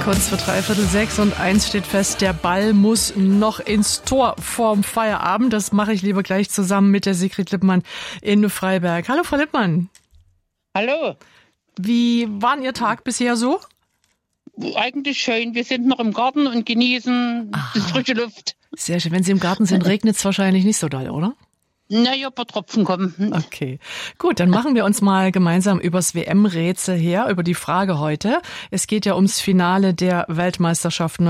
Kurz vor 5:45 und eins steht fest, der Ball muss noch ins Tor vorm Feierabend. Das mache ich lieber gleich zusammen mit der Sigrid Lippmann in Freiberg. Hallo, Frau Lippmann. Hallo. Wie war Ihr Tag bisher so? Eigentlich schön. Wir sind noch im Garten und genießen die frische Luft. Sehr schön. Wenn Sie im Garten sind, regnet es wahrscheinlich nicht so doll, oder? Naja, ein paar Tropfen kommen. Okay, gut, dann machen wir uns mal gemeinsam übers WM-Rätsel her, über die Frage heute. Es geht ja ums Finale der Weltmeisterschaft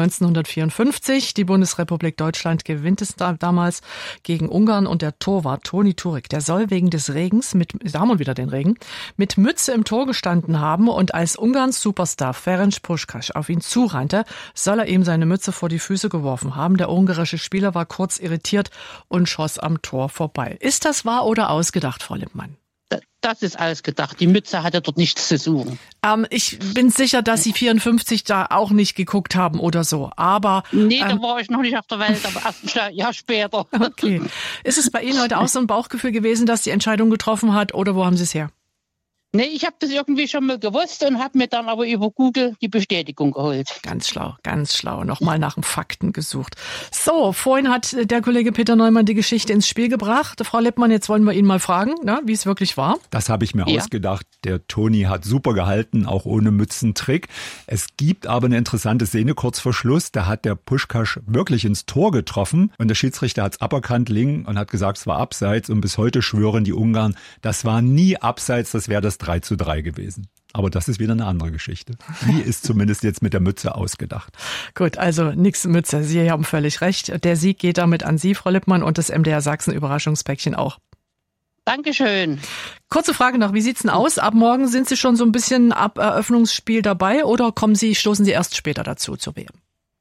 1954. Die Bundesrepublik Deutschland gewinnt es damals gegen Ungarn und der Torwart Toni Turek, der soll wegen des Regens, da haben wir wieder den Regen, mit Mütze im Tor gestanden haben und als Ungarns Superstar Ferenc Puskás auf ihn zurannte, soll er ihm seine Mütze vor die Füße geworfen haben. Der ungarische Spieler war kurz irritiert und schoss am Tor vorbei. Ist das wahr oder ausgedacht, Frau Lippmann? Das ist ausgedacht. Die Mütze hatte dort nichts zu suchen. Ich bin sicher, dass Sie 54 da auch nicht geguckt haben oder so. Aber nee, da war ich noch nicht auf der Welt, aber erst ein Jahr später. Okay. Ist es bei Ihnen heute auch so ein Bauchgefühl gewesen, dass die Entscheidung getroffen hat, oder wo haben Sie es her? Nee, ich habe das irgendwie schon mal gewusst und habe mir dann aber über Google die Bestätigung geholt. Ganz schlau. Nochmal nach den Fakten gesucht. So, vorhin hat der Kollege Peter Neumann die Geschichte ins Spiel gebracht. Frau Lippmann, jetzt wollen wir ihn mal fragen, wie es wirklich war. Das habe ich mir ausgedacht. Der Toni hat super gehalten, auch ohne Mützentrick. Es gibt aber eine interessante Szene kurz vor Schluss. Da hat der Puskás wirklich ins Tor getroffen und der Schiedsrichter hat es aberkannt, Ling, und hat gesagt, es war abseits. Und bis heute schwören die Ungarn, das war nie abseits, das wäre das 3:3 gewesen. Aber das ist wieder eine andere Geschichte. Die ist zumindest jetzt mit der Mütze ausgedacht. Gut, also nix Mütze. Sie haben völlig recht. Der Sieg geht damit an Sie, Frau Lippmann, und das MDR Sachsen Überraschungspäckchen auch. Dankeschön. Kurze Frage noch, wie sieht's denn aus? Ab morgen sind Sie schon so ein bisschen ab Eröffnungsspiel dabei oder stoßen Sie erst später dazu zur WM?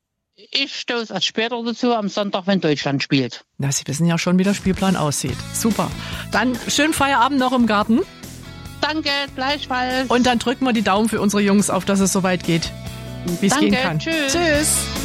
Ich stoße erst später dazu, am Sonntag, wenn Deutschland spielt. Na, Sie wissen ja schon, wie der Spielplan aussieht. Super. Dann schönen Feierabend noch im Garten. Danke, gleichfalls. Und dann drücken wir die Daumen für unsere Jungs, auf dass es so weit geht, wie es gehen kann. Tschüss. Tschüss.